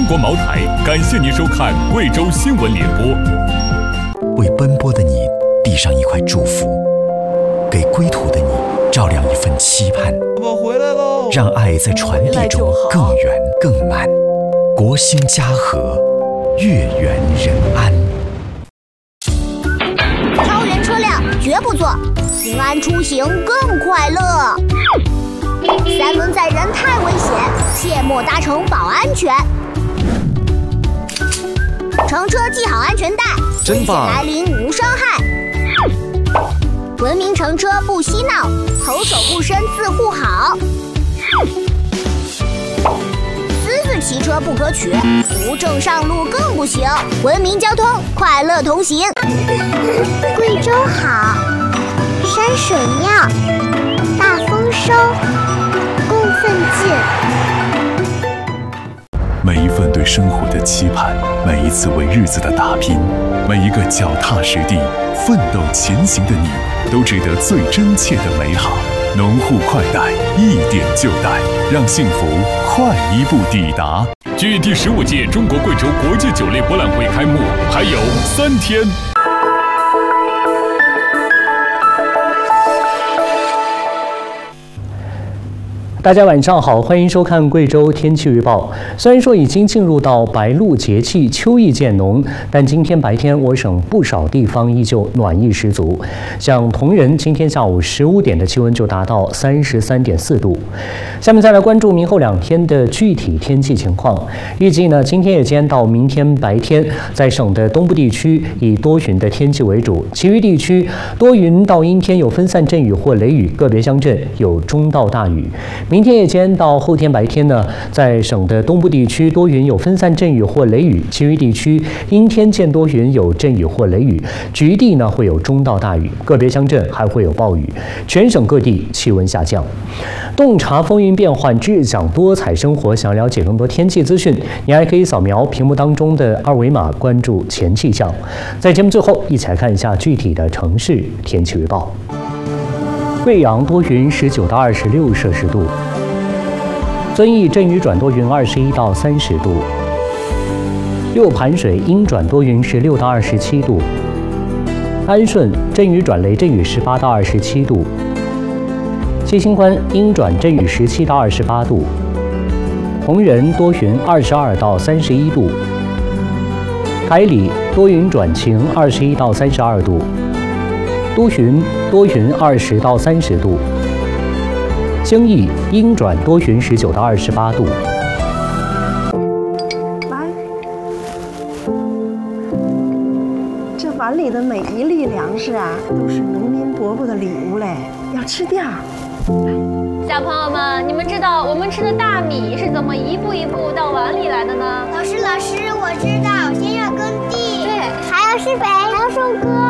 中国茅台感谢您收看贵州新闻联播。 为奔波的你递上一块祝福，给归途的你照亮一份期盼。 我回来喽！ 让爱在传递中更圆更满。国兴家和，月圆人安。 超员车辆绝不坐，平安出行更快乐。三轮载人太危险，切莫搭乘保安全。乘车系好安全带， 真棒！ 危险来临无伤害。文明乘车不嬉闹，投手不伸自护好。私自骑车不可取，无证上路更不行。文明交通，快乐同行。贵州好，山水妙，大丰收，共奋进。 每一份对生活的期盼，每一次为日子的打拼，每一个脚踏实地、奋斗前行的你，都值得最真切的美好。农户快贷，一点就贷，让幸福快一步抵达。距第15届中国贵州国际酒类博览会开幕还有3天。 大家晚上好，欢迎收看贵州天气预报。虽然说已经进入到白露节气，秋意渐浓，但今天白天我省不少地方依旧暖意十足。像铜仁今天下午15点的气温就达到33.4度。下面再来关注明后2天的具体天气情况。预计呢，今天夜间到明天白天，在省的东部地区以多云的天气为主，其余地区多云到阴天，有分散阵雨或雷雨，个别乡镇有中到大雨。明天夜间到后天白天呢，在省的东部地区多云有分散阵雨或雷雨，其余地区阴天见多云有阵雨或雷雨，局地呢会有中到大雨，个别乡镇还会有暴雨。全省各地气温下降。洞察风云变幻，知享多彩生活。想了解更多天气资讯，你还可以扫描屏幕当中的2维码，关注前气象。在节目最后，一起来看一下具体的城市天气预报。贵阳多云19到26摄氏度，遵义阵雨转多云21到30度，六盘水阴转多云16到27度，安顺阵雨转雷阵雨18到27度，七星关阴转阵雨17到28度，铜仁多云22到31度，凯里多云转晴21到32度，都洵多云20到30度，兴义阴转多云19到28度。 来，这碗里的每一粒粮食啊，都是农民伯伯的礼物嘞，要吃掉。 小朋友们，你们知道我们吃的大米是怎么一步一步到碗里来的呢？ 老师，我知道，先要耕地，对，还要施肥，还要收割。